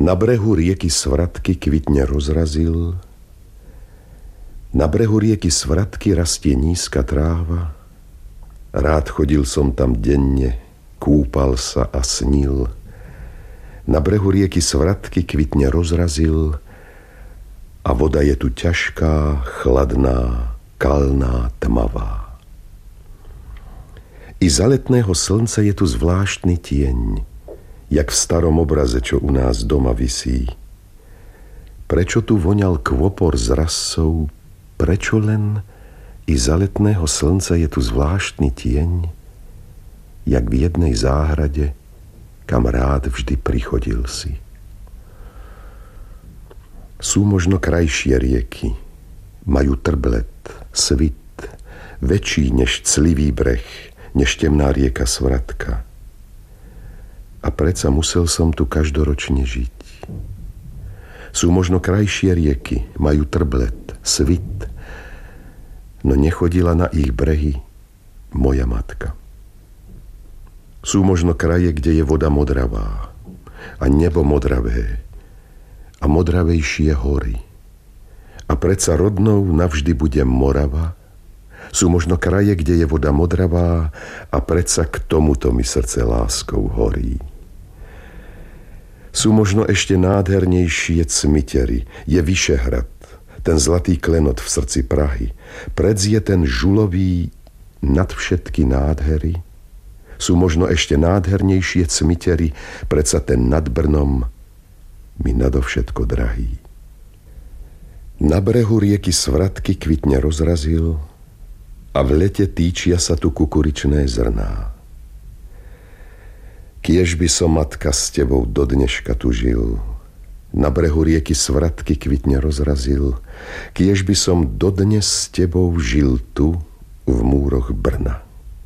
Na brehu rieky Svratky kvitne rozrazil, na brehu rieky Svratky rastie nízka tráva. Rád chodil som tam denne, kúpal sa a snil. Na brehu rieky Svratky kvitne rozrazil a voda je tu ťažká, chladná, kalná, tmavá. I za letného slnca je tu zvláštny tieň, jak v starom obraze, čo u nás doma visí. Prečo tu voňal kvopor s rasou, prečo len i za letného slnca je tu zvláštny tieň, jak v jednej záhrade, kam rád vždy prichodil si. Sú možno krajšie rieky, majú trblet, svit, väčší než Clivý breh, než temná rieka Svratka. A predsa musel som tu každoročne žiť. Sú možno krajšie rieky, majú trblet, svit, no nechodila na ich brehy moja matka. Sú možno kraje, kde je voda modravá a nebo modravé a modravejšie hory. A predsa rodnou navždy bude Morava. Sú možno kraje, kde je voda modravá a predsa k tomuto mi srdce láskou horí. Sú možno ešte nádhernejšie Cmitery, je Vyšehrad, ten zlatý klenot v srdci Prahy. Predz je ten žulový nad všetky nádhery. Sú možno ešte nádhernejšie Cmitery, predsa ten nad Brnom mi nadovšetko drahý. Na brehu rieky Svratky kvitne rozrazil a v lete týčia sa tu kukuričné zrná. Kiež by som, matka, s tebou do dneška tu žil, na brehu rieky Svratky kvitne rozrazil, kiež by som dodnes s tebou žil tu, v múroch Brna.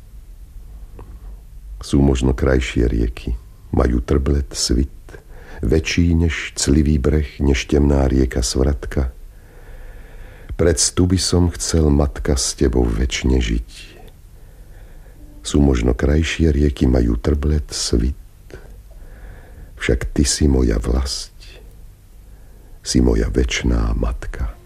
Sú možno krajšie rieky, majú trblet, svit, väčší než Clivý breh, než temná rieka Svratka. Predstu by som chcel, matka, s tebou večne žiť. Sú možno krajšie rieky, majú trblet, svit, však ty si moja vlasť, si moja večná matka.